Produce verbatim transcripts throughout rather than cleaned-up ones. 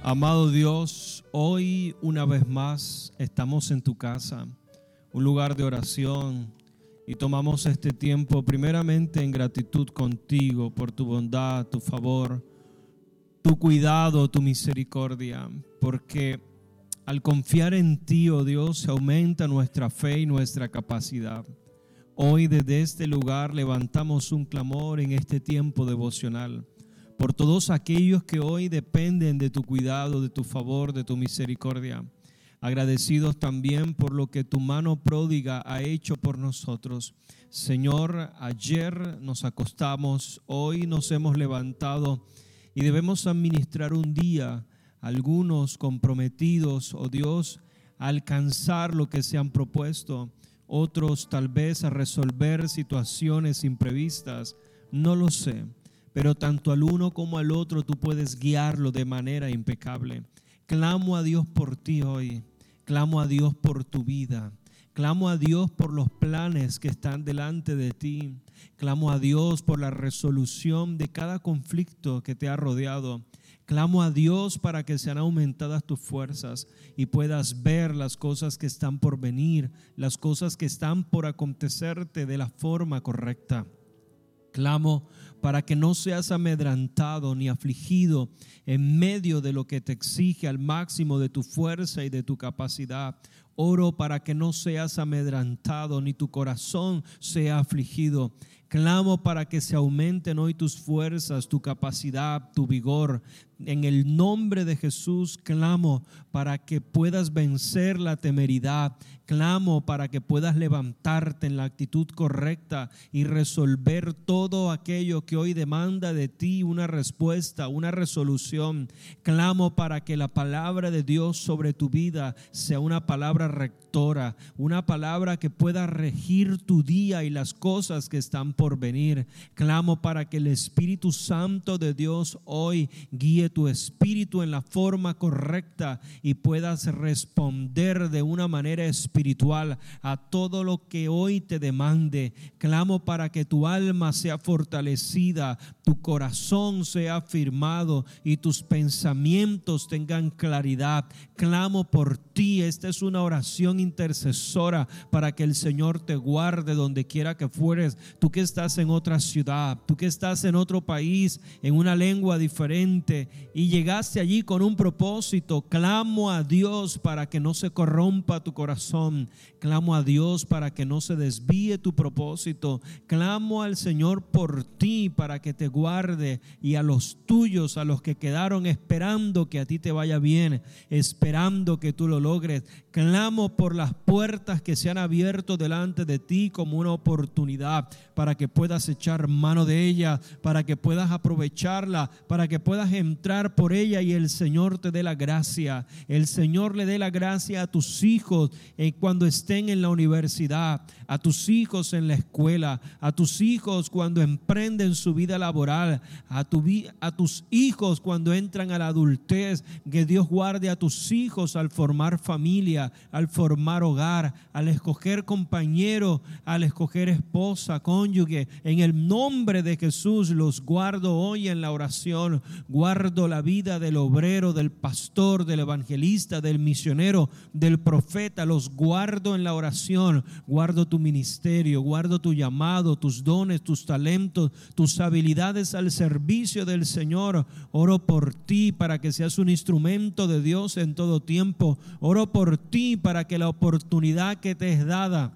Amado Dios, hoy una vez más estamos en tu casa, un lugar de oración, y tomamos este tiempo primeramente en gratitud contigo por tu bondad, tu favor, tu cuidado, tu misericordia, porque al confiar en ti, oh Dios, se aumenta nuestra fe y nuestra capacidad. Hoy desde este lugar levantamos un clamor en este tiempo devocional por todos aquellos que hoy dependen de tu cuidado, de tu favor, de tu misericordia. Agradecidos también por lo que tu mano pródiga ha hecho por nosotros. Señor, ayer nos acostamos, hoy nos hemos levantado y debemos administrar un día, algunos comprometidos, oh Dios, a alcanzar lo que se han propuesto, otros tal vez a resolver situaciones imprevistas, no lo sé. Pero tanto al uno como al otro tú puedes guiarlo de manera impecable. Clamo a Dios por ti hoy, clamo a Dios por tu vida, clamo a Dios por los planes que están delante de ti, clamo a Dios por la resolución de cada conflicto que te ha rodeado. Clamo a Dios para que sean aumentadas tus fuerzas y puedas ver las cosas que están por venir, las cosas que están por acontecerte de la forma correcta. Clamo para que no seas amedrantado ni afligido en medio de lo que te exige al máximo de tu fuerza y de tu capacidad. Oro para que no seas amedrantado ni tu corazón sea afligido. Clamo para que se aumenten hoy tus fuerzas, tu capacidad, tu vigor. En el nombre de Jesús clamo para que puedas vencer la temeridad. Clamo para que puedas levantarte en la actitud correcta y resolver todo aquello que hoy demanda de ti una respuesta, una resolución. Clamo para que la palabra de Dios sobre tu vida sea una palabra rectora, una palabra que pueda regir tu día y las cosas que están por venir. Clamo para que el Espíritu Santo de Dios hoy guíe tu espíritu en la forma correcta y puedas responder de una manera espiritual a todo lo que hoy te demande. Clamo para que tu alma sea fortalecida, tu corazón sea afirmado y tus pensamientos tengan claridad. Clamo por ti. Esta es una oración intercesora para que el Señor te guarde donde quiera que fueres. Tú que estás en otra ciudad, tú que estás en otro país, en una lengua diferente y llegaste allí con un propósito, clamo a Dios para que no se corrompa tu corazón. Clamo a Dios para que no se desvíe tu propósito. Clamo al Señor por ti para que te guarde y a los tuyos, a los que quedaron esperando que a ti te vaya bien, esperando que tú lo logres. Clamo por las puertas que se han abierto delante de ti como una oportunidad para que puedas echar mano de ella, para que puedas aprovecharla, para que puedas entrar por ella y el Señor te dé la gracia. El Señor le dé la gracia a tus hijos eh, cuando estén en la universidad, a tus hijos en la escuela, a tus hijos cuando emprenden su vida laboral, a, tu, a tus hijos cuando entran a la adultez. Que Dios guarde a tus hijos al formar familia, al formar hogar, al escoger compañero, al escoger esposa, cónyuge. En el nombre de Jesús los guardo hoy en la oración. Guardo la vida del obrero, del pastor, del evangelista, del misionero, del profeta. Los guardo en la oración. Guardo tu ministerio, guardo tu llamado, tus dones, tus talentos, tus habilidades al servicio del Señor. Oro por ti para que seas un instrumento de Dios en todo tiempo. Oro por ti para que la oportunidad que te es dada,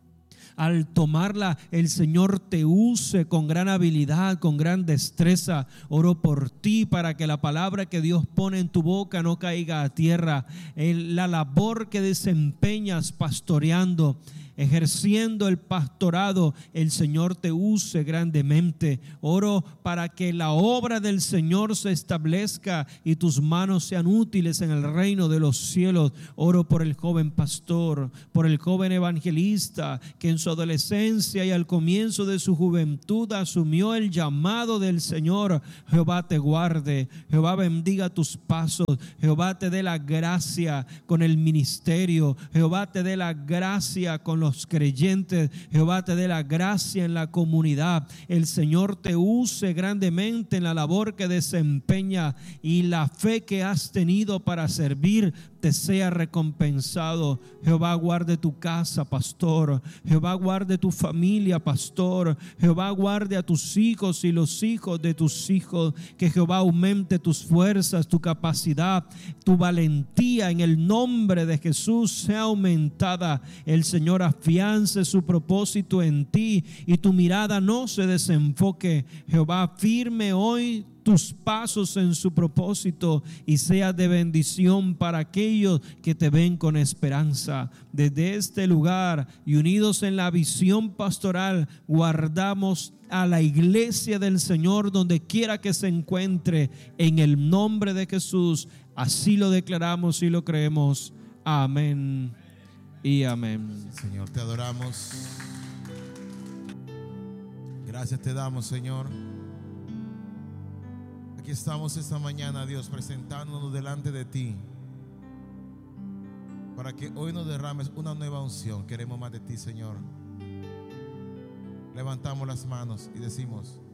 al tomarla, el Señor te use con gran habilidad, con gran destreza. Oro por ti para que la palabra que Dios pone en tu boca no caiga a tierra. La labor que desempeñas pastoreando, ejerciendo el pastorado, el Señor te use grandemente. Oro para que la obra del Señor se establezca y tus manos sean útiles en el reino de los cielos. Oro por el joven pastor, por el joven evangelista que en su adolescencia y al comienzo de su juventud asumió el llamado del Señor. Jehová te guarde, Jehová bendiga tus pasos, Jehová te dé la gracia con el ministerio, Jehová te dé la gracia con los los creyentes, Jehová, te dé la gracia en la comunidad. El Señor te use grandemente en la labor que desempeña, y la fe que has tenido para servir te sea recompensado. Jehová guarde tu casa, pastor. Jehová guarde tu familia, pastor. Jehová guarde a tus hijos y los hijos de tus hijos. Que Jehová aumente tus fuerzas, tu capacidad, tu valentía, en el nombre de Jesús sea aumentada. El Señor afiance su propósito en ti y tu mirada no se desenfoque. Jehová firme hoy tus pasos en su propósito y sea de bendición para aquellos que te ven con esperanza. Desde este lugar y unidos en la visión pastoral, guardamos a la iglesia del Señor donde quiera que se encuentre, en el nombre de Jesús. Así lo declaramos y lo creemos. Amén y amén. Señor, te adoramos. Gracias te damos, Señor. Aquí estamos esta mañana, Dios, presentándonos delante de ti, para que hoy nos derrames una nueva unción. Queremos más de ti, Señor. Levantamos las manos y decimos: